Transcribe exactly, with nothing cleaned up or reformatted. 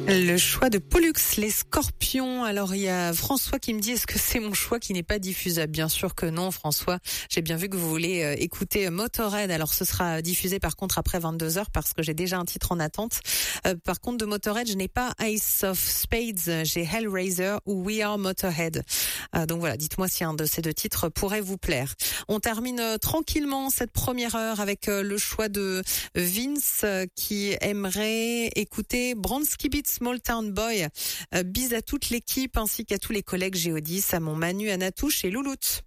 Le choix de Pollux, les Scorpions. Alors il y a François qui me dit, est-ce que c'est mon choix qui n'est pas diffusable? Bien sûr que non, François. J'ai bien vu que vous voulez euh, écouter Motorhead. Alors ce sera diffusé par contre après vingt-deux heures parce que j'ai déjà un titre en attente. Euh, par contre de Motorhead, je n'ai pas Ace of Spades, j'ai Hellraiser ou We Are Motorhead. Euh, donc voilà, dites-moi si un de ces deux titres pourrait vous plaire. On termine euh, tranquillement cette première heure avec euh, le choix de Vince euh, qui aimerait écouter Bronski Beat Small Town Boy. Euh, bise à toute l'équipe ainsi qu'à tous les collègues G O dix, à mon Manu, à Natouche et Louloute.